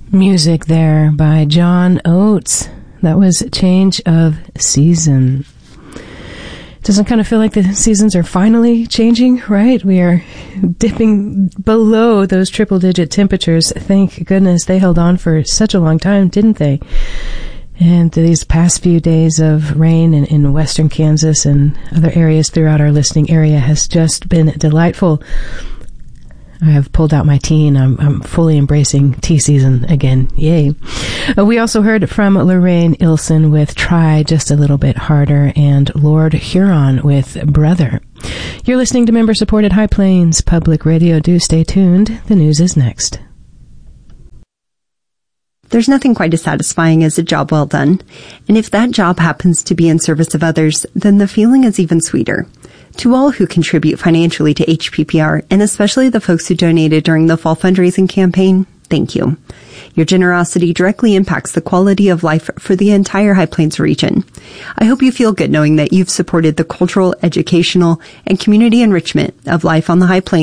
Music there by John Oates. That was Change of Season. Doesn't kind of feel like the seasons are finally changing, right? We are dipping below those triple-digit temperatures. Thank goodness they held on for such a long time, didn't they? And these past few days of rain in western Kansas and other areas throughout our listening area has just been delightful. I have pulled out my tea and I'm fully embracing tea season again. Yay. We also heard from Lorraine Ilson with Try Just a Little Bit Harder and Lord Huron with Brother. You're listening to member-supported High Plains Public Radio. Do stay tuned. The news is next. There's nothing quite as satisfying as a job well done. And if that job happens to be in service of others, then the feeling is even sweeter. To all who contribute financially to HPPR, and especially the folks who donated during the fall fundraising campaign, thank you. Your generosity directly impacts the quality of life for the entire High Plains region. I hope you feel good knowing that you've supported the cultural, educational, and community enrichment of life on the High Plains